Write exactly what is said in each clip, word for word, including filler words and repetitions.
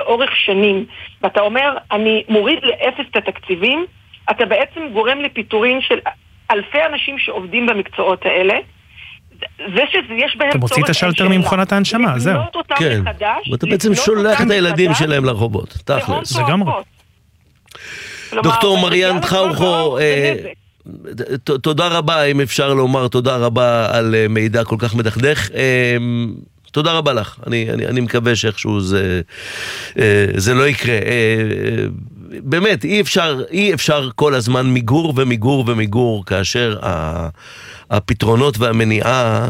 לאורך שנים, ואתה אומר, אני מוריד לאפס את התקציבים, אתה בעצם גורם לפיטורים של אלפי אנשים שעובדים במקצועות האלה, זה שיש בהם... אתה מוציא את השלטר ממכונת ההנשמה, זהו. כן, ואתה בעצם שולח את הילדים שלהם לרחובות, תכלס. זה גם רוב. דוקטור מריאן טחאוכו, תודה רבה, אם אפשר לומר תודה רבה על מידע כל כך מדכדך. תודה רבה לך, אני, אני, אני מקווה שאיכשהו זה, זה לא יקרה. באמת, אי אפשר, אי אפשר כל הזמן מיגור ומיגור ומיגור, כאשר הפתרונות והמניעה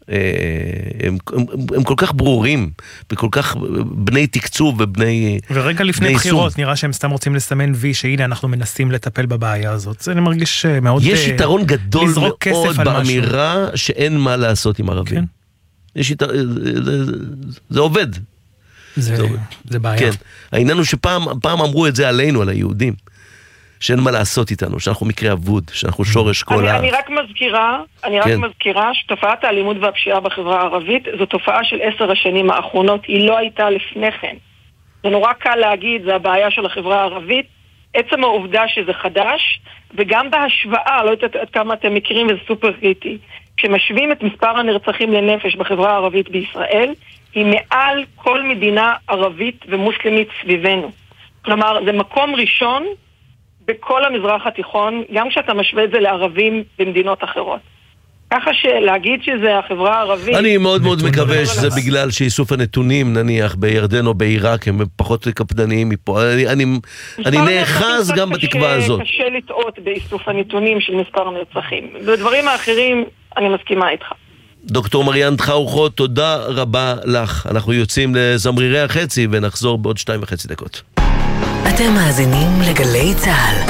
הם, הם, הם כל כך ברורים, וכל כך בני תקצוב ובני ורגע לפני בחירות, נראה שהם סתם רוצים לסמן וי, שהנה אנחנו מנסים לטפל בבעיה הזאת. זה אני מרגיש מאוד... יש יתרון גדול מאוד באמירה שאין מה לעשות עם ערבים. כן. יש יתר... זה, זה עובד. זה, זה, עובד. זה בעיה. כן. העניין הוא שפעם פעם אמרו את זה עלינו, על היהודים. שאין מה לעשות איתנו, שאנחנו מקרה אבוד, שאנחנו שורש כל ה... אני רק מזכירה, אני רק מזכירה שתופעת האלימות והפשיעה בחברה הערבית, זו תופעה של עשר השנים האחרונות, היא לא הייתה לפני כן. זה נורא קל להגיד, זה הבעיה של החברה הערבית, עצם העובדה שזה חדש, וגם בהשוואה, לא יודעת עד כמה אתם מכירים, וזה סופר קריטי, כשמשווים את מספר הנרצחים לנפש בחברה הערבית בישראל, היא מעל כל מדינה ערבית ומוסלמית סביבנו. כלומר, זה מקום ראשון בכל המזרח התיכון, גם כשאתה משווה את זה לערבים במדינות אחרות. ככה שלהגיד שזה החברה הערבית... אני מאוד מאוד מקווה שזה בגלל שאיסוף הנתונים, נניח, בירדן או בעיראק, הם פחות קפדניים מפה. אני, אני, אני נאחז גם בתקווה הזאת. קשה לטעות באיסוף הנתונים של מספר הנרצחים. בדברים האחרים, אני מסכימה איתך. דוקטור מריאן טחאוכו, תודה רבה לך. אנחנו יוצאים לזמרירי החצי ונחזור בעוד שתיים וחצי דקות. אתם מאזינים לגלי צהל.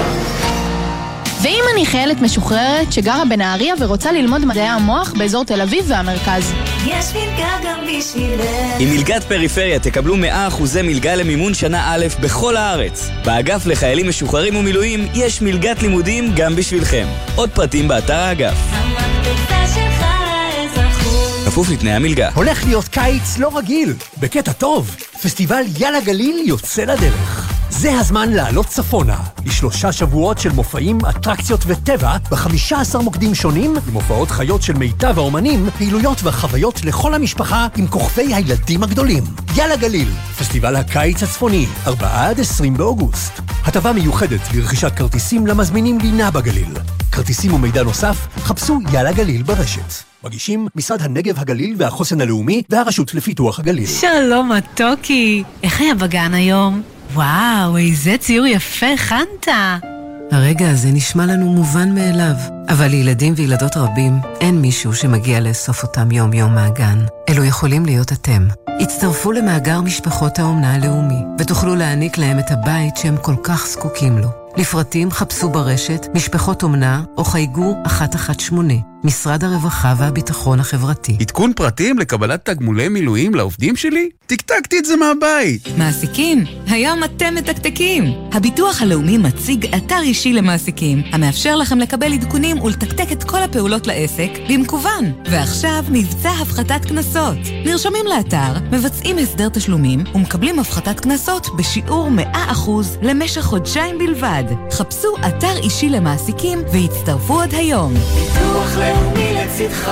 ואם אני חיילת משוחררת שגרה בנהריה ורוצה ללמוד מדעי המוח באזור תל אביב והמרכז, יש מלגה גם בשבילך. עם מלגת פריפריה תקבלו מאה אחוזי מלגה למימון שנה א' בכל הארץ. באגף לחיילים משוחררים ומילואים יש מלגת לימודים גם בשבילכם. עוד פרטים באתר האגף. המקפצה שלך לאזרחות. כפוף לתנאי המלגה. הולך להיות קיץ לא רגיל, בקטע טוב. פסטיבל יאללה גליל יוצא לדרך. זה הזמן לעלות צפונה, לשלושה שבועות של מופעים, אטרקציות וטבע, ב-חמישה עשר מוקדים שונים, עם הופעות חיות של מיטב האומנים, פעילויות וחוויות לכל המשפחה עם כוכבי הילדים הגדולים. יאללה גליל, פסטיבל הקיץ הצפוני, ארבעה עד עשרים באוגוסט. הטבה מיוחדת לרכישת כרטיסים למזמינים לינה בגליל. כרטיסים ומידע נוסף, חפשו יאללה גליל ברשת. מגישים משרד הנגב הגליל והחוסן הלאומי והרשות לפיתוח הגליל. שלום מתוקי, איך היה בגן היום? וואו, איזה ציור יפה הכנת. הרגע הזה נשמע לנו מובן מאליו, אבל לילדים וילדות רבים אין מישהו שמגיע לאסוף אותם יום יום מהגן. אלו יכולים להיות אתם. הצטרפו למאגר משפחות האומנה הלאומי, ותוכלו להעניק להם את הבית שהם כל כך זקוקים לו. לפרטים חפשו ברשת משפחות אומנה או חייגו אחת אחת שמונה, משרד הרווחה והביטחון החברתי. עדכון פרטים לקבלת תגמולי מילואים לעובדים שלי? תקתקתי את זה מהבית. מעסיקים, היום אתם מתקתקים. הביטוח הלאומי מציג אתר אישי למעסיקים, המאפשר לכם לקבל עדכונים ולתקתק את כל הפעולות לעסק במקוון. ועכשיו מבצע הפחתת כנסות. נרשמים לאתר, מבצעים הסדר תשלומים ומקבלים הפחתת כנסות בשיעור מאה אחוז למשך חודשיים בלבד. חפשו אתר אישי למעסיקים והצטרפו עוד היום. ביטוח לאומי לצדך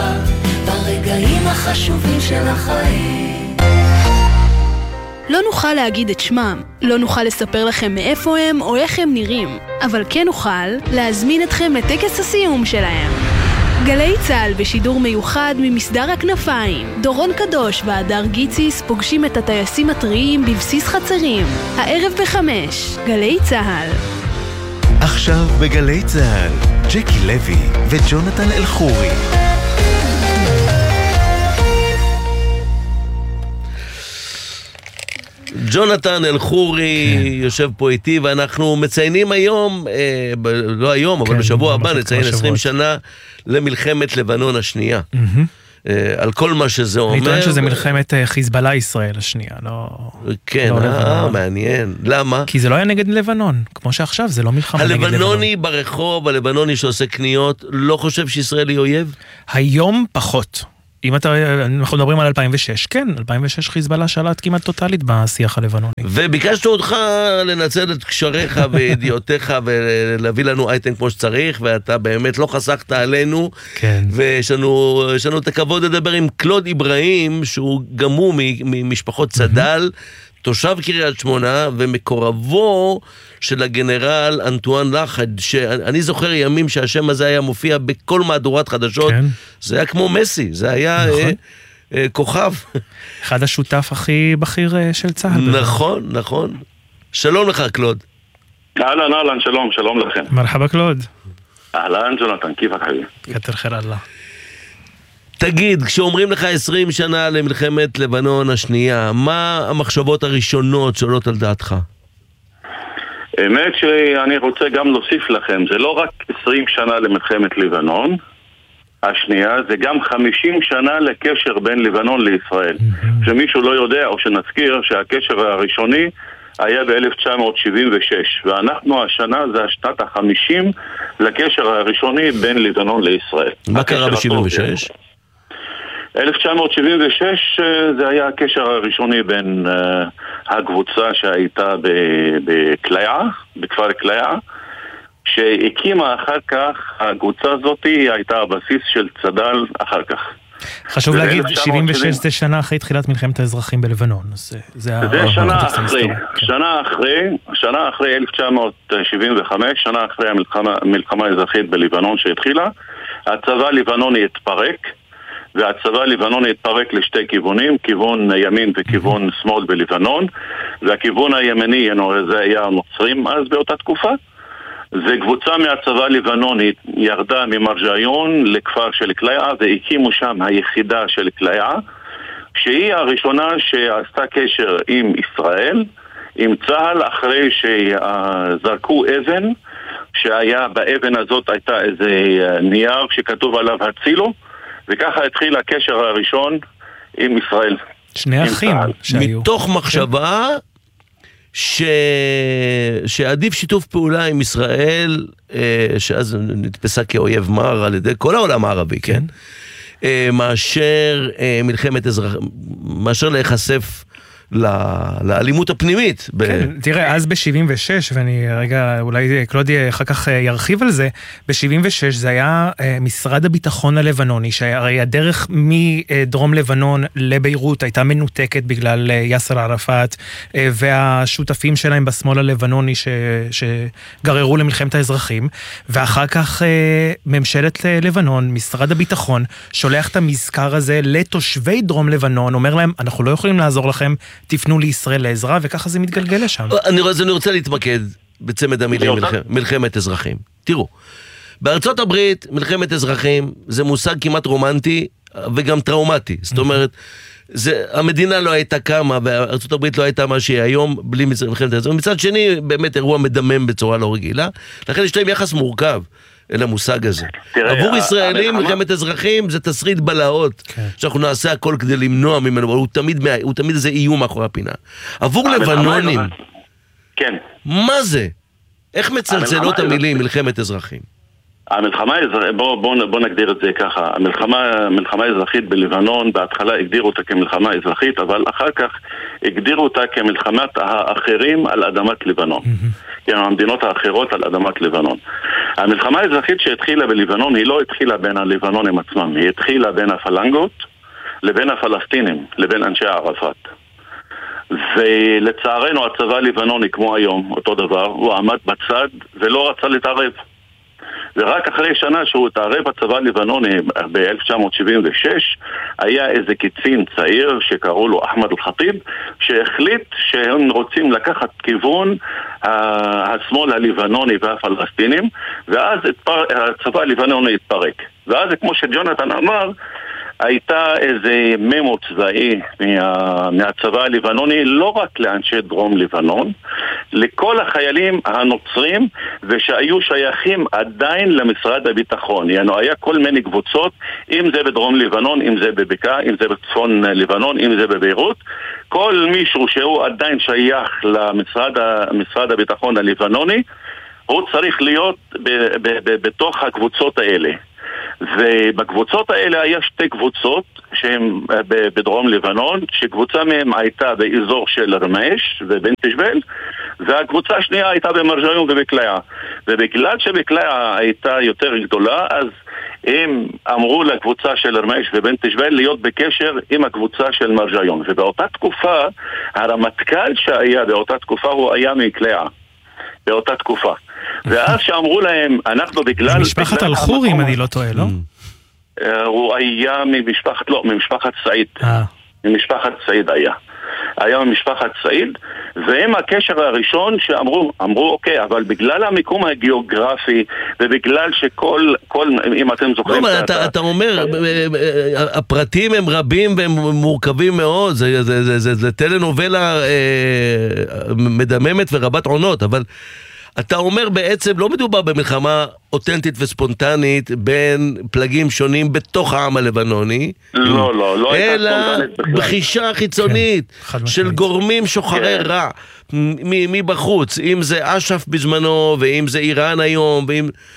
ברגעים החשובים של החיים. לא נוכל להגיד את שמם, לא נוכל לספר לכם מאיפה הם או איך הם נראים, אבל כן נוכל להזמין אתכם לטקס הסיום שלהם. גלי צהל בשידור מיוחד ממסדר הכנפיים. דורון קדוש והדר גיציס פוגשים את הטייסים הטריים בבסיס חצרים. הערב בחמש, גלי צהל. עכשיו בגלי צהל, ג'קי לוי וג'ונתן אלחורי. ג'ונתן אלחורי יושב פה איתי, ואנחנו מציינים היום, אה, ב- לא היום, אבל בשבוע הבא נציין עשרים שנה למלחמת לבנון השנייה. אה, על כל מה שזה אומר. אני טוען שזה מלחמת חיזבאללה ישראל השנייה, לא... כן, לא אה, מעניין. למה? כי זה לא היה נגד לבנון, כמו שעכשיו, זה לא מלחמה נגד לבנון. הלבנוני ברחוב, הלבנוני שעושה קניות, לא חושב שישראל היא אויב? היום פחות. אם אתה, אנחנו מדברים על אלפיים ושש, כן, אלפיים ושש חיזבאללה שלט כמעט טוטלית בשיח הלבנוני. וביקשנו אותך לנצל את קשריך וידיעותיך ולהביא לנו אייטם כמו שצריך, ואתה באמת לא חסכת עלינו, כן. ויש לנו, יש לנו את הכבוד לדבר עם קלוד איברהים, שהוא גם הוא ממשפחות צדל, תושב קריית שמונה, ומקורבו של הגנרל אנטואן לחד, שאני זוכר ימים שהשם הזה היה מופיע בכל מהדורת חדשות, כן. זה היה כמו מסי, זה היה נכון. אה, אה, כוכב. אחד השותף הכי בכיר של צה"ל. נכון, נכון. שלום לך, קלוד. אהלן, אהלן, שלום, שלום לכם. מרחבה, קלוד. אהלן, ג'ונתן, כיפה חבי. כתר חיר אללה. תגיד, כשאומרים לך עשרים שנה למלחמת לבנון השנייה, מה המחשבות הראשונות שעולות על דעתך? האמת שאני רוצה גם להוסיף לכם, זה לא רק עשרים שנה למלחמת לבנון השנייה, זה גם חמישים שנה לקשר בין לבנון לישראל. Mm-hmm. שמישהו לא יודע או שנזכיר שהקשר הראשוני היה ב-אלף תשע מאות שבעים ושש, ואנחנו השנה זה השנת החמישים לקשר הראשוני בין לבנון לישראל. מה קרה ב-שבעים ושש? אלף תשע מאות שבעים ושש זה היה הקשר הראשוני בין uh, הקבוצה שהייתה בקליה, בכפר קליה, שהקימה אחר כך, הקבוצה הזאת הייתה הבסיס של צד"ל אחר כך. חשוב להגיד, שבעים ושש זה שנה אחרי תחילת מלחמת האזרחים בלבנון. זה, זה, זה שנה אחרי, שנה אחרי, שנה אחרי אלף תשע מאות שבעים וחמש, שנה אחרי המלחמה, המלחמה האזרחית בלבנון שהתחילה, הצבא הלבנוני התפרק, והצבא הלבנוני התפרק לשתי כיוונים, כיוון ימין וכיוון שמאל בלבנון, והכיוון הימני זה היה הנוצרים אז באותה תקופה. זה קבוצה מהצבא הלבנוני ירדה ממרג'יון לכפר של קליה, והקימו שם היחידה של קליה, שהיא הראשונה שעשתה קשר עם ישראל, עם צה"ל, אחרי שזרקו אבן, שהיה באבן הזאת הייתה איזה נייר שכתוב עליו הצילו, וככה התחיל הקשר הראשון עם ישראל. שני אחים שהיו. מתוך מחשבה ש... שעדיף שיתוף פעולה עם ישראל, שאז נתפסה כאויב מר על ידי כל העולם הערבי, כן? מאשר מלחמת אזרח... מאשר להיחשף לאלימות הפנימית. כן, תראה, אז ב-שבעים ושש, ואני רגע, אולי קלודי אחר כך ירחיב על זה, ב-שבעים ושש זה היה משרד הביטחון הלבנוני, שהרי הדרך מדרום לבנון לביירות הייתה מנותקת בגלל יאסר ערפאת, והשותפים שלהם בשמאל הלבנוני שגררו למלחמת האזרחים, ואחר כך ממשלת לבנון, משרד הביטחון, שולח את המזכר הזה לתושבי דרום לבנון, אומר להם, אנחנו לא יכולים לעזור לכם, תפנו לישראל לעזרה, וככה זה מתגלגל לשם. אני רוצה, אני רוצה להתמקד בצמד המילים מלחמת, מלחמת אזרחים. תראו, בארצות הברית מלחמת אזרחים זה מושג כמעט רומנטי וגם טראומטי. זאת אומרת, זה, המדינה לא הייתה קמה, וארצות הברית לא הייתה מה שהיא היום בלי מלחמת אזרחים. מצד שני, באמת אירוע מדמם בצורה לא רגילה. לכן יש להם יחס מורכב אל המושג הזה. עבור ישראלים, מלחמת אזרחים זה תסריט בלהות, שאנחנו נעשה הכל כדי למנוע ממנו, אבל הוא תמיד איזה איום מאחורי הפינה. עבור לבנונים, מה זה? איך מצלצלות המילים מלחמת אזרחים? המלחמה, בוא, בוא, בוא נגדיר את זה ככה, המלחמה, המלחמה האזרחית בלבנון, בהתחלה הגדירו אותה כמלחמה אזרחית, אבל אחר כך הגדירו אותה כמלחמת האחרים על אדמת לבנון. Mm-hmm. כן, המדינות האחרות על אדמת לבנון. המלחמה האזרחית שהתחילה בלבנון, היא לא התחילה בין הלבנונים עצמם, היא התחילה בין הפלנגות לבין הפלסטינים, לבין אנשי ערפאת. ולצערנו הצבא הלבנוני, כמו היום, אותו דבר, הוא עמד בצד ולא רצה להתערב. ורק אחרי שנה שהוא התערב הצבא הלבנוני ב-אלף תשע מאות שבעים ושש, היה איזה קצין צעיר שקראו לו אחמד אל-חטיב, שהחליט שהם רוצים לקחת כיוון השמאל הלבנוני והפלסטינים, ואז הצבא הלבנוני התפרק. ואז כמו שג'ונתן אמר, הייתה איזה ממו צבאי מה, מהצבא הלבנוני, לא רק לאנשי דרום לבנון, לכל החיילים הנוצרים, ושהיו שייכים עדיין למשרד הביטחון. יענו, היה כל מיני קבוצות, אם זה בדרום לבנון, אם זה בבקעה, אם זה בצפון לבנון, אם זה בביירות. כל מישהו שהוא עדיין שייך למשרד הביטחון הלבנוני, הוא צריך להיות ב- ב- ב- בתוך הקבוצות האלה. ובקבוצות האלה היה שתי קבוצות שהן בדרום לבנון, שקבוצה מהן הייתה באזור של רמש ובן תשבל, והקבוצה השנייה הייתה במרג'יון ובקלעה. ובגלל שבקלעה הייתה יותר גדולה, אז הם אמרו לקבוצה של רמש ובן תשבל להיות בקשר עם הקבוצה של מרג'יון. ובאותה תקופה, הרמטכ"ל שהיה באותה תקופה הוא היה מקלעה. באותה תקופה. ואז שאמרו להם, אנחנו בגלל... משפחת אל-חורי, אם אני לא טועה, לא? הוא היה ממשפחת, לא, ממשפחת סעיד. ממשפחת סעיד היה. היה ממשפחת סעיד, והם הקשר הראשון שאמרו, אמרו, אוקיי, אבל בגלל המיקום הגיאוגרפי, ובגלל שכל, כל, אם אתם זוכרים... לא, אבל אתה, אתה אומר, הפרטים הם רבים והם מורכבים מאוד, זה, זה, זה, זה, זה טלנובלה מדממת ורבת עונות, אבל... אתה אומר בעצם לא מדובר במלחמה אותנטית וספונטנית בין פלגים שונים בתוך העם הלבנוני, לא, לא, לא אלא בחישה חיצונית של גורמים שוחרי רע מבחוץ, אם זה אש"ף בזמנו ואם זה איראן היום,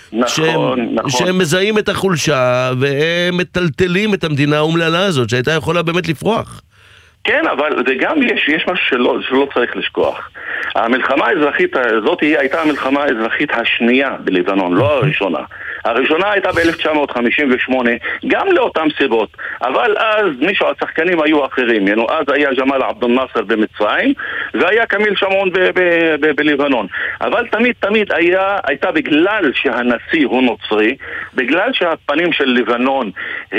שהם מזהים את החולשה והם מטלטלים את המדינה האומללה הזאת שהייתה יכולה באמת לפרוח. כן, אבל זה גם יש, יש משהו שלא, שלא צריך לשכוח. המלחמה האזרחית הזאת היא הייתה המלחמה האזרחית השנייה בלבנון, לא הראשונה. הראשונה הייתה ב-אלף תשע מאות חמישים ושמונה, גם לאותם סיבות, אבל אז מישהו, השחקנים היו אחרים, ינו, אז היה ג'מאל עבד אל-נאצר במצרים, והיה כמיל שמעון בלבנון. אבל תמיד תמיד היה, הייתה בגלל שהנשיא הוא נוצרי, בגלל שהפנים של לבנון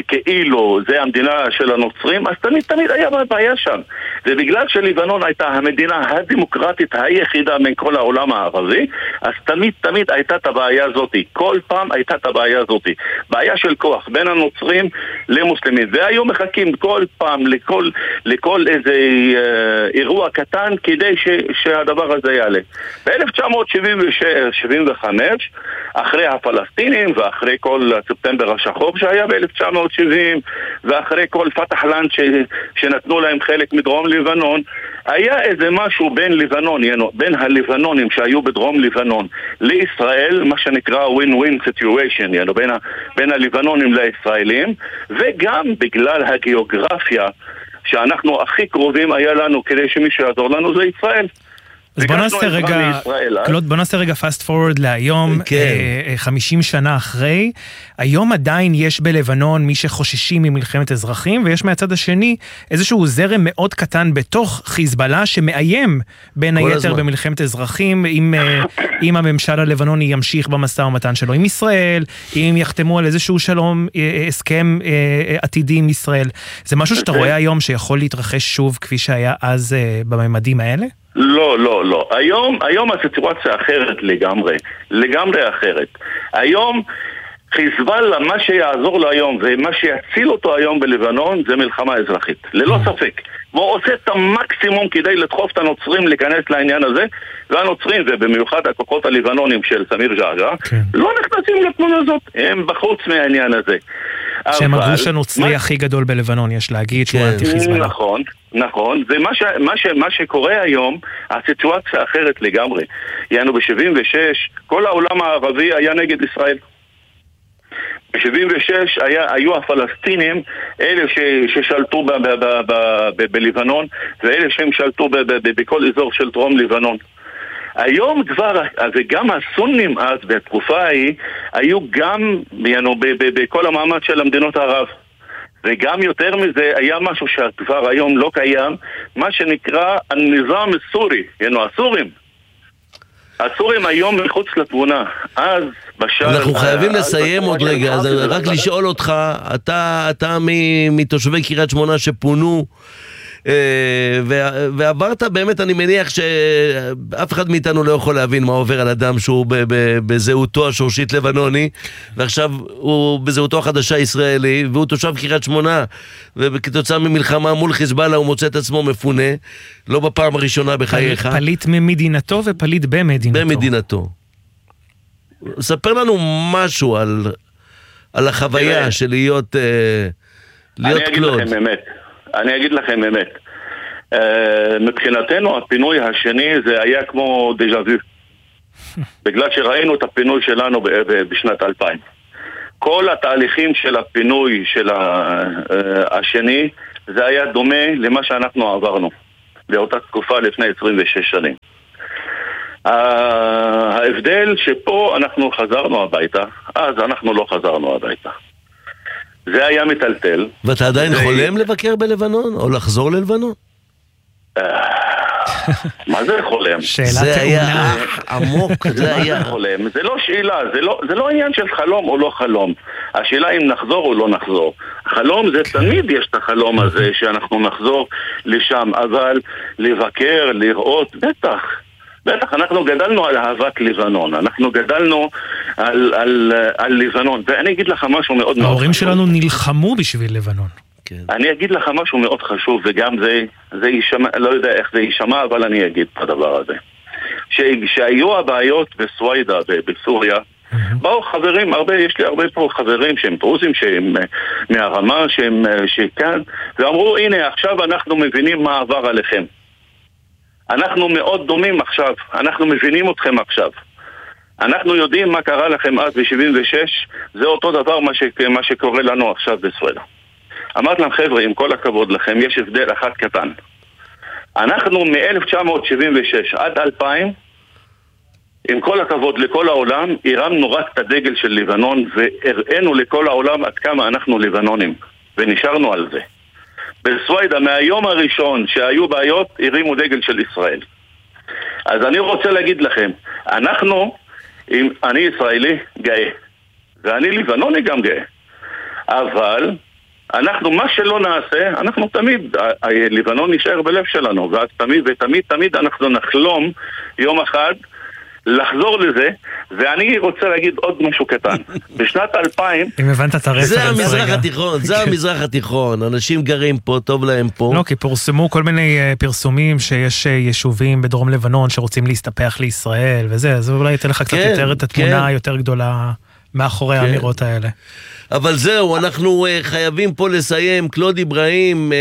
כאילו זה המדינה של הנוצרים, אז תמיד תמיד היה בעיה שם. ובגלל שלבנון הייתה המדינה הדמוקרטית היחידה בין כל העולם הערבי, אז תמיד תמיד הייתה את הבעיה הזאת. כל פעם הייתה את הבעיה הזאת. בעיה של כוח בין הנוצרים למוסלמים. והיו מחכים כל פעם לכל, לכל איזה אה, אירוע קטן כדי ש, שהדבר הזה יעלה. ב-אלף תשע מאות שבעים וחמש, אחרי הפלסטינים ואחרי כל ספטמבר השחור שהיה ב-אלף תשע מאות שבעים, ואחרי כל פתח לנד ש, שנתנו להם חלק מדרום לבנון, היה איזה משהו בין לבנון, ינו, בין הלבנונים שהיו בדרום לבנון לישראל, מה שנקרא win-win situation, ינו, בין, ה, בין הלבנונים לישראלים, וגם בגלל הגיאוגרפיה שאנחנו הכי קרובים היה לנו כדי שמישהו יעזור לנו זה ישראל. אז בוא נעשה רגע, בוא נעשה רגע fast forward להיום, חמישים שנה אחרי. היום עדיין יש בלבנון מי שחוששים ממלחמת אזרחים, ויש מהצד השני איזשהו זרם מאוד קטן בתוך חיזבאללה שמאיים בין היתר במלחמת אזרחים, אם הממשל הלבנוני ימשיך במשא ומתן שלו עם ישראל, אם יחתמו על איזשהו שלום, הסכם עתידי עם ישראל. זה משהו שאתה רואה היום שיכול להתרחש שוב כפי שהיה אז בממדים האלה? לא, לא, לא. היום, היום הסיטואציה אחרת לגמרי. לגמרי אחרת. היום חיזבאללה, מה שיעזור לו היום ומה שיציל אותו היום בלבנון זה מלחמה אזרחית. ללא ספק. והוא עושה את המקסימום כדי לדחוף את הנוצרים להיכנס לעניין הזה, והנוצרים, ובמיוחד הכוחות הלבנונים של סמיר ג'עג'ע, כן. לא נכנסים לתמונה הזאת. הם בחוץ מהעניין הזה. שהם הגוש הנוצרי מה... הכי גדול בלבנון, יש להגיד, שהוא אנטי חיזבאללה. נכון, נכון. זה מה, ש... מה, ש... מה שקורה היום, הסיטואציה אחרת לגמרי. יענו ב-שבעים ושש, כל העולם הערבי היה נגד ישראל. ב-שבעים ושש היה, היו הפלסטינים, אלה ש, ששלטו ב, ב, ב, ב, ב, בלבנון, ואלה שהם שלטו ב, ב, ב, בכל אזור של דרום לבנון. היום כבר, וגם הסונים אז בתקופה ההיא, היו גם, ינו, ב, ב, בכל המעמד של המדינות הערב. וגם יותר מזה, היה משהו שכבר היום לא קיים, מה שנקרא הניזם הסורי, ינו, הסורים. הסורים היום מחוץ לתמונה. אז בשער... אנחנו חייבים לסיים עוד רגע, אז רק לשאול אותך, אתה מתושבי קריית שמונה שפונו, ועברת באמת, אני מניח שאף אחד מאיתנו לא יכול להבין מה עובר על אדם שהוא בזהותו השורשית לבנוני, ועכשיו הוא בזהותו החדשה ישראלי, והוא תושב קריית שמונה, וכתוצאה ממלחמה מול חיזבאללה הוא מוצא את עצמו מפונה, לא בפעם הראשונה בחייך. פליט ממדינתו ופליט במדינתו. במדינתו. ספר לנו משהו על, על החוויה של להיות, להיות קלוד. אני אגיד לכם אמת. אני אגיד לכם אמת. Uh, מבחינתנו הפינוי השני זה היה כמו דז'ה וו. בגלל שראינו את הפינוי שלנו ב- ב- בשנת אלפיים. כל התהליכים של הפינוי של השני, זה היה דומה למה שאנחנו עברנו באותה תקופה לפני עשרים ושש שנים. ההבדל שפה אנחנו חזרנו הביתה, אז אנחנו לא חזרנו הביתה. זה היה מטלטל. ואתה עדיין חולם לבקר בלבנון או לחזור ללבנון? מה זה חולם? זה היה עמוק, זה היה חולם. זה לא שאלה, זה לא, זה לא עניין של חלום או לא חלום. השאלה אם נחזור או לא נחזור. חלום זה תמיד יש את החלום הזה שאנחנו נחזור לשם, אבל לבקר, לראות, בטח. בטח, אנחנו גדלנו על אהבת לבנון, אנחנו גדלנו על, על, על לבנון, ואני אגיד לך משהו מאוד מאוד חשוב. ההורים שלנו נלחמו בשביל לבנון. אני אגיד לך משהו מאוד חשוב, וגם זה, זה יישמע, לא יודע איך זה יישמע, אבל אני אגיד את הדבר הזה. שהיו הבעיות בסווידה, בסוריה, באו חברים, הרבה, יש לי הרבה פה חברים שהם דרוזים, שהם מהרמה, שהם שכאן, ואמרו, הנה, עכשיו אנחנו מבינים מה עבר עליכם. אנחנו מאוד דומים עכשיו, אנחנו מבינים אתכם עכשיו. אנחנו יודעים מה קרה לכם אז ב-שבעים ושש, זה אותו דבר מה, ש... מה שקורה לנו עכשיו בסווידה. אמרת להם, חבר'ה, עם כל הכבוד לכם, יש הבדל אחד קטן. אנחנו מ-אלף תשע מאות שבעים ושש עד אלפיים, עם כל הכבוד לכל העולם, הרמנו רק את הדגל של לבנון, והראינו לכל העולם עד כמה אנחנו לבנונים, ונשארנו על זה. בסווידה, מהיום הראשון שהיו בעיות, הרימו דגל של ישראל. אז אני רוצה להגיד לכם, אנחנו, אני ישראלי גאה, ואני לבנוני גם גאה. אבל אנחנו, מה שלא נעשה, אנחנו תמיד, לבנון נשאר בלב שלנו, ואז תמיד ותמיד תמיד אנחנו נחלום יום אחד לחזור לזה, ואני רוצה להגיד עוד משהו קטן. בשנת אלפיים... אם הבנת את הרפרנס רגע. זה המזרח התיכון, זה המזרח התיכון. אנשים גרים פה, טוב להם פה. לא, כי פורסמו כל מיני פרסומים שיש יישובים בדרום לבנון שרוצים להסתפח לישראל, וזה, אז אולי ייתן לך קצת יותר את התמונה היותר גדולה מאחורי האמירות האלה. אבל זהו, אנחנו חייבים פה לסיים. קלוד אברהים,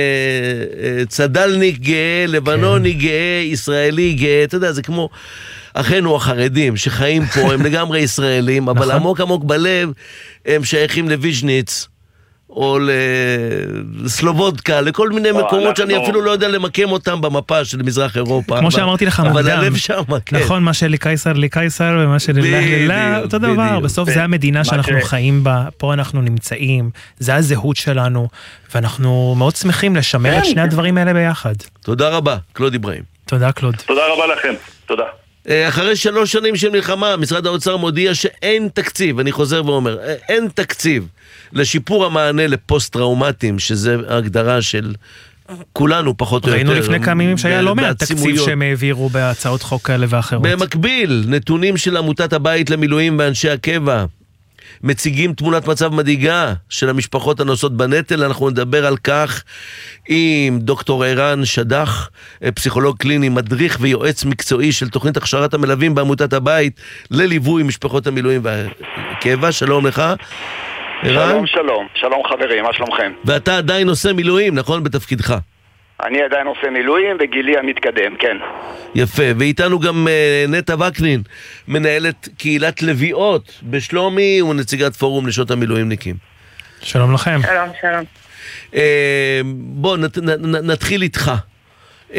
צדלניק גאה, לבנוני גאה, ישראלי גאה, אתה יודע, זה כמו אחינו החרדים שחיים פה, הם לגמרי ישראלים, אבל עמוק עמוק בלב הם שייכים לויז'ניץ או לסלובודקה, לכל מיני מקומות שאני אפילו לא יודע למקם אותם במפה של מזרח אירופה. כמו שאמרתי לך מוקדם, אבל הלב שם, כן. נכון, מה שליקיסר ליקיסר ומה שללה ללה, אותו דבר, בסוף זה המדינה שאנחנו חיים בה, פה אנחנו נמצאים, זה הזהות שלנו, ואנחנו מאוד שמחים לשמר את שני הדברים האלה ביחד. תודה רבה, קלוד אברהים. תודה קלוד. תודה רבה לכם, תודה. אחרי שלוש שנים של מלחמה, משרד האוצר מודיע שאין תקציב, אני חוזר ואומר, אין תקציב לשיפור המענה לפוסט-טראומטיים, שזה ההגדרה של כולנו פחות או יותר. ראינו לפני כמה ימים שהיה לא מעט תקציב שהם העבירו בהצעות חוק כאלה ואחרות. במקביל, נתונים של עמותת הבית למילואים ואנשי הקבע, מציגים תמונת מצב מדאיגה של המשפחות הנושאות בנטל. אנחנו נדבר על כך עם דוקטור ערן שדח, פסיכולוג קליני, מדריך ויועץ מקצועי של תוכנית הכשרת המלווים בעמותת הבית לליווי משפחות המילואים והקבע. שלום לך, ערן. שלום, שלום. שלום חברים, מה שלומכם? ואתה עדיין עושה מילואים, נכון? בתפקידך. אני עדיין עושה מילואים וגילי המתקדם, כן. יפה, ואיתנו גם uh, נטע וקנין, מנהלת קהילת לביאות בשלומי ונציגת פורום נשות המילואימניקים. שלום לכם. שלום, שלום. Uh, בוא נת, נ, נ, נתחיל איתך. Uh,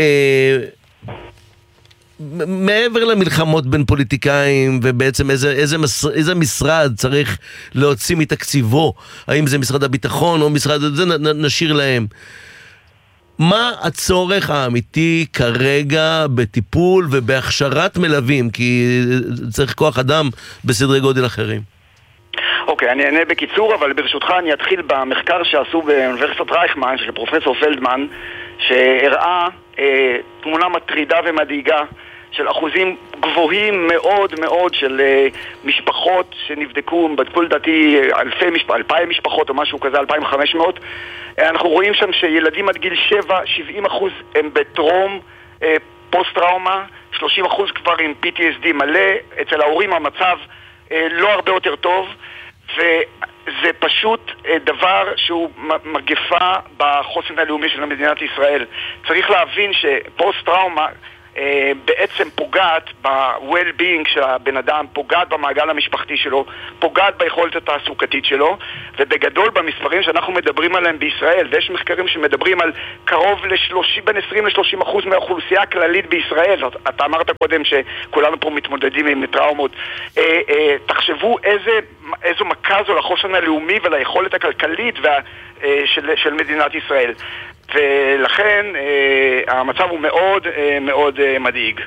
מעבר למלחמות בין פוליטיקאים ובעצם איזה, איזה, מס, איזה משרד צריך להוציא מתקציבו, האם זה משרד הביטחון או משרד, זה נ, נ, נשאיר להם. מה הצורך האמיתי כרגע בטיפול ובהכשרת מלווים? כי צריך כוח אדם בסדרי גודל אחרים. אוקיי, okay, אני אענה בקיצור, אבל ברשותך אני אתחיל במחקר שעשו באוניברסיטת רייכמן של פרופסור פלדמן, שהראה אה, תמונה מטרידה ומדאיגה של אחוזים גבוהים מאוד מאוד של uh, משפחות שנבדקו, בדקו לדעתי אלפי משפחות, אלפיים משפחות או משהו כזה, אלפיים וחמש מאות. Uh, אנחנו רואים שם שילדים עד גיל שבע, שבעים אחוז הם בטרום uh, פוסט-טראומה, שלושים אחוז כבר עם פי טי אס די מלא, אצל ההורים המצב uh, לא הרבה יותר טוב, וזה פשוט uh, דבר שהוא מגפה בחוסן הלאומי של מדינת ישראל. צריך להבין שפוסט-טראומה בעצם פוגע פוגעת ב-well-being של הבן אדם, פוגעת במעגל המשפחתי שלו, פוגעת ביכולת התעסוקתית שלו, ובגדול במספרים שאנחנו מדברים עליהם בישראל, ויש מחקרים שמדברים על קרוב ל-שלושים, בין עשרים ל-שלושים אחוז מהאוכלוסייה הכללית בישראל. אתה אמרת קודם שכולנו פה מתמודדים עם טראומות. אה, אה, תחשבו איזה, איזו מכה זו לחוסן הלאומי וליכולת הכלכלית וה, אה, של, של מדינת ישראל. ולכן אה, המצב הוא מאוד אה, מאוד אה, מדאיג.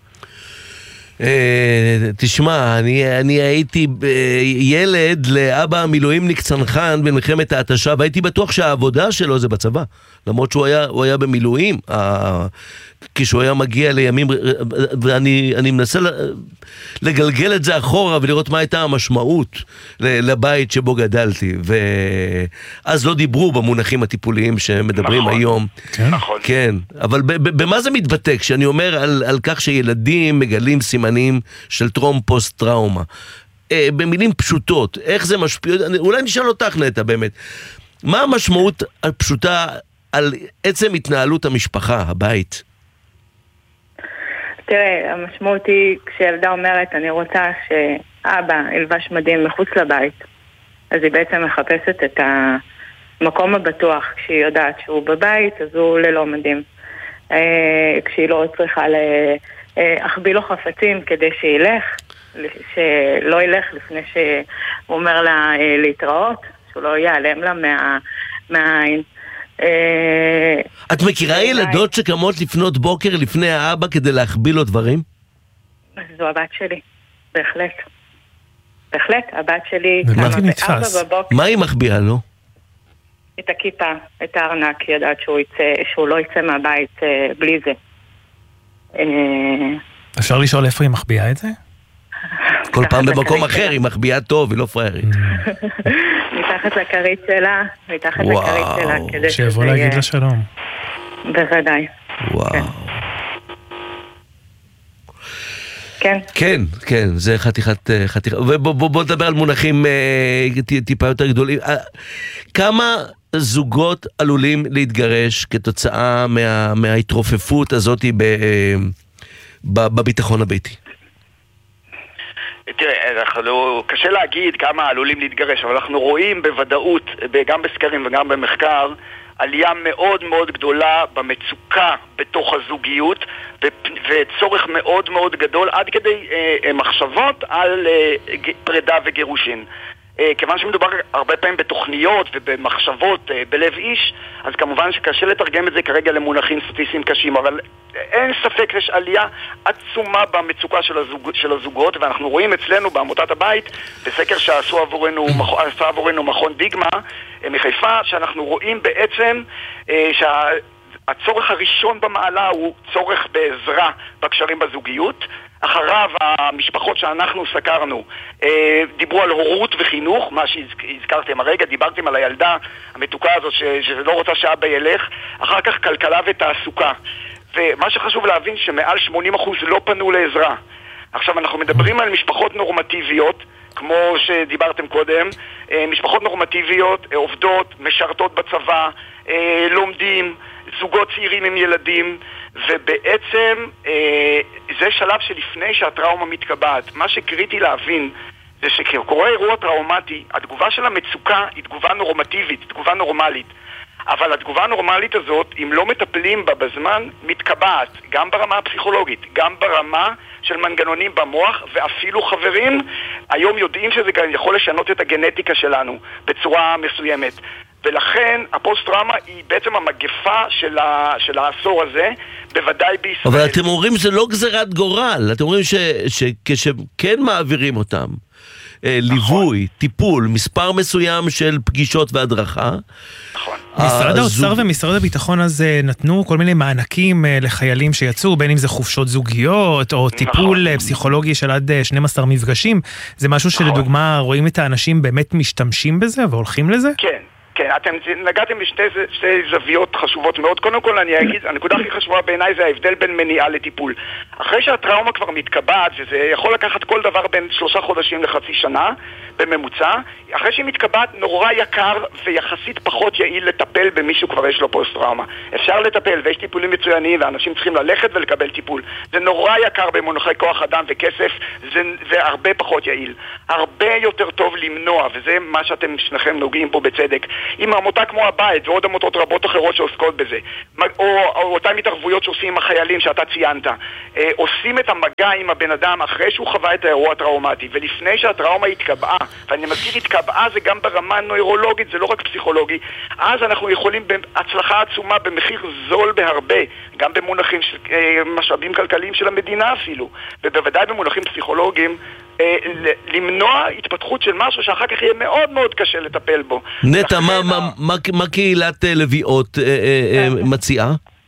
תשמע, אני, אני הייתי ילד לאבא המילואימניק צנחן במלחמת ההתשה, והייתי בטוח שהעבודה שלו זה בצבא, למרות שהוא היה, הוא היה במילואים, כשהוא היה מגיע לימים, ואני אני מנסה לגלגל את זה אחורה ולראות מה הייתה המשמעות לבית שבו גדלתי, ואז לא דיברו במונחים הטיפוליים שמדברים נכון, היום. כן? נכון. כן, אבל במה זה מתבטא? כשאני אומר על, על כך שילדים מגלים סימנים של טרום פוסט טראומה, אה, במילים פשוטות, איך זה משפיע? אולי נשאל אותך נטע באמת, מה המשמעות הפשוטה על עצם התנהלות המשפחה, הבית? תראה, המשמעות היא כשילדה אומרת אני רוצה שאבא ילבש מדים מחוץ לבית, אז היא בעצם מחפשת את המקום הבטוח. כשהיא יודעת שהוא בבית אז הוא ללא מדים. כשהיא לא צריכה להחביא לו חפצים כדי שילך, שלא ילך לפני שהוא אומר לה להתראות, שהוא לא ייעלם לה מה, מהעין. את מכירה ילדות שקמות לפנות בוקר לפני האבא כדי להחביא לו דברים? זו הבת שלי, בהחלט. בהחלט, הבת שלי קמה בארבע בבוקר. מה היא מחביאה לו? את הכיפה, את הארנק, היא יודעת שהוא, יצא, שהוא לא יצא מהבית בלי זה. אפשר לשאול איפה היא מחביאה את זה? כל פעם במקום אחר היא מחביאה טוב, היא לא פריירית. מתחת לכרית שלה, מתחת לכרית שלה, כדי שזה... שיבוא להגיד לה שלום. בוודאי. וואו. כן. כן, כן, זה חתיכת, חתיכת, ובוא נדבר על מונחים טיפה יותר גדולים. כמה זוגות עלולים להתגרש כתוצאה מההתרופפות הזאת בביטחון הביתי? תראה, אנחנו, קשה להגיד כמה עלולים להתגרש, אבל אנחנו רואים בוודאות, גם בסקרים וגם במחקר, עלייה מאוד מאוד גדולה במצוקה בתוך הזוגיות, וצורך מאוד מאוד גדול עד כדי אה, מחשבות על אה, פרידה וגירושין. אה, כיוון שמדובר הרבה פעמים בתוכניות ובמחשבות אה, בלב איש, אז כמובן שקשה לתרגם את זה כרגע למונחים סטטיסטיים קשים, אבל אין ספק יש עלייה עצומה במצוקה של, הזוג, של הזוגות, ואנחנו רואים אצלנו בעמותת הבית, בסקר שעשו עבורנו, עשה עבורנו מכון דיגמה מחיפה, שאנחנו רואים בעצם אה, שהצורך הראשון במעלה הוא צורך בעזרה בקשרים בזוגיות. אחריו המשפחות שאנחנו סקרנו אה, דיברו על הורות וחינוך, מה שהזכרתם הרגע, דיברתם על הילדה המתוקה הזאת ש, שלא רוצה שאבא ילך. אחר כך כלכלה ותעסוקה, ומה שחשוב להבין שמעל שמונים אחוז לא פנו לעזרה. עכשיו אנחנו מדברים על משפחות נורמטיביות, כמו שדיברתם קודם, משפחות נורמטיביות, עובדות, משרתות בצבא, לומדים, זוגות צעירים עם ילדים, ובעצם זה שלב שלפני שהטראומה מתקבעת. מה שקריטי להבין זה שקורה אירוע טראומטי, התגובה של המצוקה היא תגובה נורמטיבית, תגובה נורמלית. אבל התגובה הנורמלית הזאת, אם לא מטפלים בה בזמן, מתקבעת, גם ברמה הפסיכולוגית, גם ברמה של מנגנונים במוח, ואפילו חברים, היום יודעים שזה יכול לשנות את הגנטיקה שלנו בצורה מסוימת. ולכן הפוסט-טראומה היא בעצם המגפה של, ה, של העשור הזה, בוודאי בישראל. אבל אתם אומרים שזה לא גזירת גורל, אתם אומרים שכשכן מעבירים אותם, ליווי, טיפול, מספר מסוים של פגישות והדרכה. נכון. משרד האוצר ומשרד הביטחון הזה נתנו כל מיני מענקים לחיילים שיצאו, בין אם זה חופשות זוגיות או טיפול פסיכולוגי של עד שנים עשר מפגשים. זה משהו שלדוגמה רואים את האנשים באמת משתמשים בזה והולכים לזה? כן. כן, אתם נגעתם בשתי שתי זוויות חשובות מאוד. קודם כל אני אגיד, הנקודה הכי חשובה בעיניי זה ההבדל בין מניעה לטיפול. אחרי שהטראומה כבר מתקבעת, וזה יכול לקחת כל דבר בין שלושה חודשים לחצי שנה, בממוצע. אחרי שהיא מתקבעת נורא יקר ויחסית פחות יעיל לטפל במישהו כבר יש לו פוסט-טראומה. אפשר לטפל ויש טיפולים מצוינים ואנשים צריכים ללכת ולקבל טיפול. זה נורא יקר במונחי כוח אדם וכסף, זה, זה הרבה פחות יעיל. הרבה יותר טוב למנוע, וזה מה שאתם שניכם נוגעים פה בצדק. עם עמותה כמו הבית ועוד עמותות רבות אחרות שעוסקות בזה, או, או אותם התערבויות שעושים עם החיילים שאתה ציינת, אה, עושים את המגע עם הבן אדם אחרי שהוא חווה את האירוע הטראומטי ולפני שהטראומה התקבעה, ואני מזכיר התקבעה זה גם ברמה נוירולוגית, זה לא רק פסיכולוגי, אז אנחנו יכולים בהצלחה עצומה במחיר זול בהרבה, גם במונחים של אה, משאבים כלכליים של המדינה אפילו, ובוודאי במונחים פסיכולוגיים, אה, למנוע התפתחות של משהו שאחר כך יהיה מאוד מאוד קשה לטפל בו. נטע, מה, מה, מה, מה קהילת לביאות אה, אה, מציעה?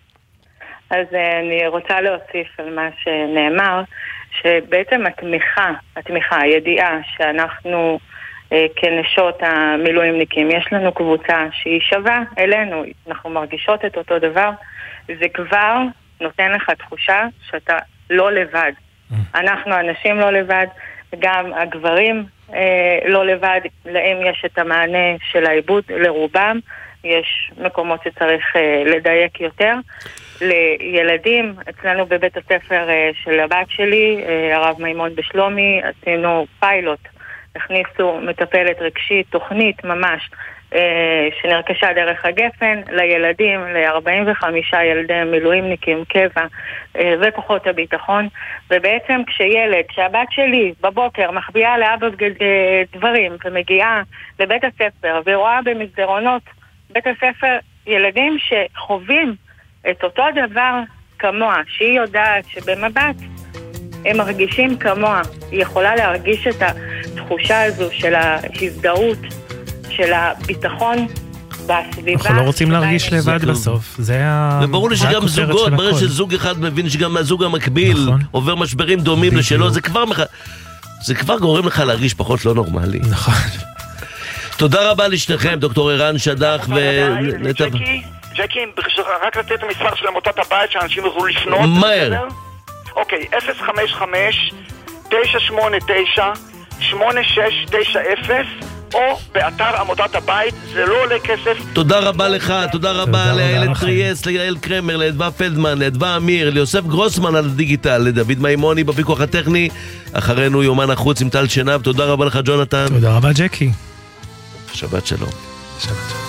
אז אני רוצה להוסיף על מה שנאמר, שבעצם התמיכה, התמיכה, הידיעה שאנחנו אה, כנשות המילואימניקים, יש לנו קבוצה שהיא שווה אלינו, אנחנו מרגישות את אותו דבר, זה כבר נותן לך תחושה שאתה לא לבד. אנחנו אנשים לא לבד, גם הגברים אה, לא לבד, להם יש את המענה של העיבוד לרובם, יש מקומות שצריך אה, לדייק יותר. לילדים, אצלנו בבית הספר אה, של הבת שלי, אה, הרב מימון בשלומי, עשינו פיילוט, הכניסו מטפלת רגשית, תוכנית ממש, אה, שנרכשה דרך הגפן לילדים, ל-ארבעים וחמישה ילדי מילואימניקים, קבע אה, וכוחות הביטחון, ובעצם כשילד, כשהבת שלי בבוקר מחביאה לאבא אה, דברים ומגיעה לבית הספר ורואה במסדרונות בית הספר ילדים שחווים את אותו דבר כמוה, שהיא יודעת שבמבט הם מרגישים כמוה, היא יכולה להרגיש את התחושה הזו של ההזדהות, של הביטחון בסביבה. אנחנו לא רוצים להרגיש לבד בסוף, זה ה... וברור לי שגם זוגות, ברור שזוג אחד מבין שגם הזוג המקביל עובר משברים דומים לשלו, זה כבר זה כבר גורם לך להרגיש פחות לא נורמלי. נכון. תודה רבה לשניכם, דוקטור ערן שדך ונטע... ג'קי, רק לתת את המספר של עמותת הבית שאנשים יוכלו לפנות. מהר. אוקיי, אפס חמש חמש תשע שמונה תשע שמונה שש תשע אפס או באתר עמותת הבית, זה לא עולה כסף. תודה רבה לך, תודה רבה לאילת טרייס, ליעל קרמר, לאדווה פלדמן, לאדווה אמיר, ליוסף גרוסמן על הדיגיטל, לדוד מימוני בפיקוח הטכני, אחרינו יומן החוץ עם טל שנב. תודה רבה לך ג'ונתן. תודה רבה ג'קי. שבת שלום. שבת שלום.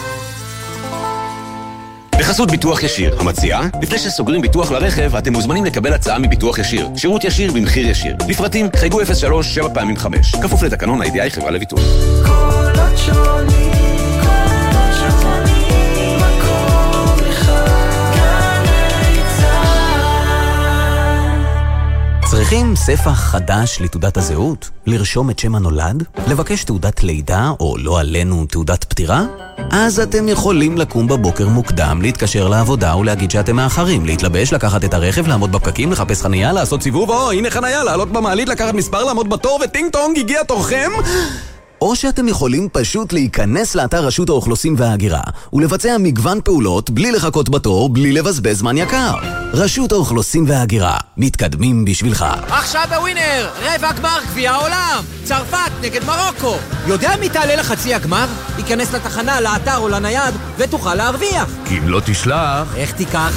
בחסות ביטוח ישיר, המציעה, לפני שסוגרים ביטוח לרכב, אתם מוזמנים לקבל הצעה מביטוח ישיר. שירות ישיר במחיר ישיר. לפרטים, חייגו אפס שלוש שבע פעמים חמש. כפוף לתקנון ה-איי די איי חברה לביטוח. קולות שונים, קולות שונים, מקום אחד, גלי צהל. צריכים ספח חדש לתעודת הזהות? לרשום את שם הנולד? לבקש תעודת לידה או לא עלינו תעודת פטירה? אז אתם יכולים לקום בבוקר מוקדם, להתקשר לעבודה ולהגיד שאתם מאחרים, להתלבש, לקחת את הרכב, לעמוד בפקקים, לחפש חנייה, לעשות סיבוב, או הנה חנייה, לעלות במעלית, לקחת מספר, לעמוד בתור וטינג טונג, הגיע תורכם? או שאתם יכולים פשוט להיכנס לאתר רשות האוכלוסין וההגירה ולבצע מגוון פעולות בלי לחכות בתור, בלי לבזבז זמן יקר. רשות האוכלוסין וההגירה, מתקדמים בשבילך. עכשיו בווינר, רבע גמר גביע העולם, צרפת נגד מרוקו. יודע מי תעלה לחצי הגמר? ייכנס לתחנה, לאתר או לנייד ותוכל להרוויח. כי אם לא תשלח... איך תיקח?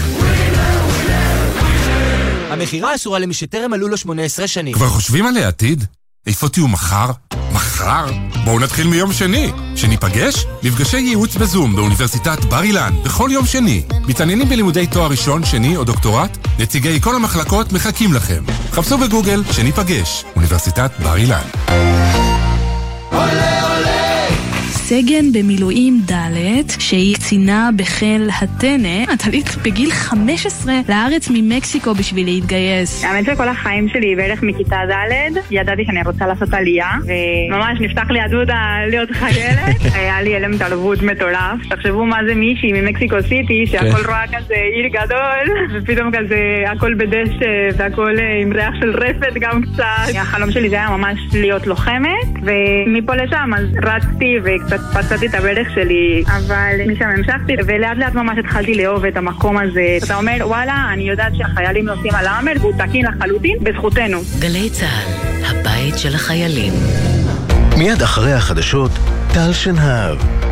המחירה אסורה למי שטרם מלאו לו שמונה עשרה שנים. כבר חושבים על העתיד? איפה תהיו מחר? מחר? בואו נתחיל מיום שני. שניפגש? מפגשי ייעוץ בזום באוניברסיטת בר אילן בכל יום שני. מתעניינים בלימודי תואר ראשון, שני או דוקטורט? נציגי כל המחלקות מחכים לכם. חפשו בגוגל שניפגש. אוניברסיטת בר אילן. סגן במילואים ד' שהיא קצינה בחיל הטנא, עלית בגיל חמש עשרה לארץ ממקסיקו בשביל להתגייס. האמת שכל החיים שלי בערך מכיתה ד' ידעתי שאני רוצה לעשות עלייה, וממש נפתח לי יהדות להיות חיילת. היה לי אלם תרבות מטורף. תחשבו מה זה מישהי ממקסיקו סיטי שהכל רואה כזה עיר גדול, ופתאום כזה הכל בדשא והכל עם ריח של רפת גם קצת. החלום שלי זה היה ממש להיות לוחמת, ומפה לשם אז רצתי וקצת פצעתי את הברך שלי, אבל משם המשכתי ולאט לאט ממש התחלתי לאהוב את המקום הזה. אתה אומר וואלה, אני יודעת שהחיילים נוסעים על האמר והוא תקין לחלוטין בזכותנו. גלי צהל, הבית של החיילים. מיד אחרי החדשות, טל שנהב.